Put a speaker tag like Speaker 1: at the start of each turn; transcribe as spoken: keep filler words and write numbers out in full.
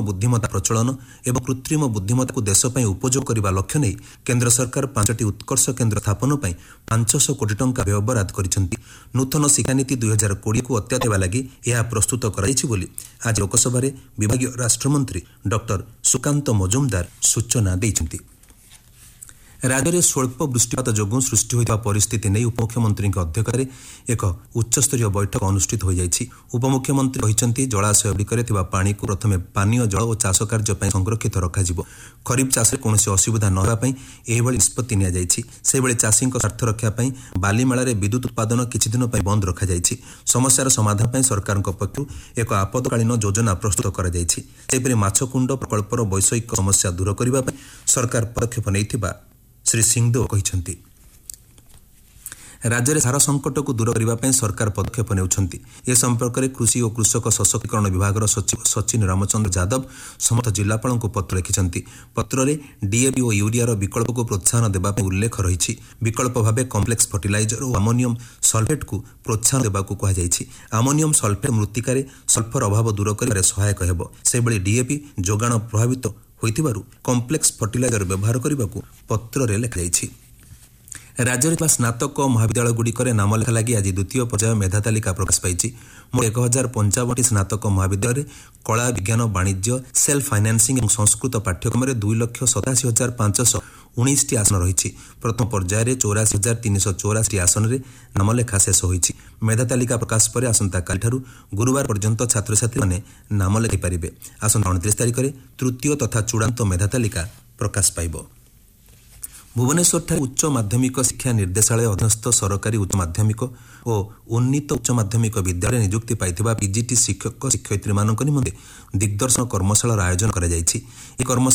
Speaker 1: बुद्धिमत्ता प्रचलन एवं कृत्रिम बुद्धिमत्ता को देश ପାଇଁ उपयोग करने लक्ष्य नहीं केंद्र सरकार पांचटी उत्कर्ष केंद्र स्थापन पर पांच सौ कोटी टंका व्यय बराद करिसेंती। नूतन शिक्षानीति दुई हजार कोड़े को अत्यादेश लगी यह प्रस्तुत कराई बोली आज लोकसभा विभागीय राष्ट्रमंत्री डॉक्टर सुकांत मजुमदार सूचना देइछंती। राज्य में स्वल्प वृष्टिपात जोगुं सृष्टि होता परिस्थिति नहीं उपमुख्यमंत्री अध्यक्षतार एक उच्चस्तरीय बैठक अनुष्ठित हो जाइछि। उपमुख्यमंत्री कहिसेंती जलाशय गुड़िकरे थिबा पानी को प्रथमे पानीय जल और चाष कार्य पई संरक्षित रखाजिबो। खरीफ चाष में कौन असुविधा न होगा एभली निष्पत्ति निया जाइछि। सेबळे चाषी स्वार्थ रक्षा पई बालीमेला रे विद्युत उत्पादन किछि दिन पई बंद रखा जाइछि। समस्यार समाधान पई सरकार पक्षरु एक आपदकालीन योजना प्रस्तुत करा जाइछि। सेपरि माछकुंड प्रकल्पर वैषयिक समस्या दूर करबा पई सरकार पदक्षेप नैथिबा श्री सिंहदेव कहिसेंती। राज्य में सार संकट को दूर करने सरकार पदक्षेप नेउछंती। ए संपर्क में कृषि और कृषक सशक्तिकरण विभाग सचिव सचिन रामचंद्र यादव समस्त जिलापाल को पत्र लिखिंट। पत्र में डीएपी और यूरिया विकल्प को प्रोत्साहन देवाई उल्लेख रही। विकल्प भाव कम्प्लेक्स फर्टिलाइजर और आमोनियम सल्फेट को प्रोत्साहन देवाक कहुई। आमोनियम सल्फेट मृत्तिकार सल्फर अभाव दूर कर सहायक हेब। से डीएपी जोगाण प्रभावित होइतिबारु कम्प्लेक्स फर्टिलाइजर व्यवहार करने को पत्र में लिखाई। राज्य में स्नातक महाविद्यालय गुड़िकर नामलेखा लगी आज द्वितीय पर्याय मेधा तालिका प्रकाश पाई। मोट एक हजार पंचावन स्नातक महाविद्यालय कला विज्ञान वाणिज्य सेल्फ फाइनान्सिंग और संस्कृत पाठ्यक्रम में दुई लक्ष सताशी हजार पांचश उन्नीस टी आसन रही। प्रथम पर्यायर चौराशी हजार तीन सौ चौराशी आसन में नामलेखा शेष होती। मेधा तालिका प्रकाश पर आसंताकाली गुरुवार पर्यंत छात्र छात्री मैंने नाम लेखि पारे। आसंता उनतीस तारिख में तृतीय तथा चूड़ांत मेधा तालिका प्रकाश पाइब। भुवनेश्वर उच्च माध्यमिक शिक्षा निर्देशालय अधीनस्थ सरकारी उच्च माध्यमिक और उन्नीत उच्च माध्यमिक विद्यालय नियुक्ति पाइथिबा पीजीटी शिक्षक शिक्षयित्री मानक निमंते दिग्दर्शन कर्मशालार आयोजन करा जायछि।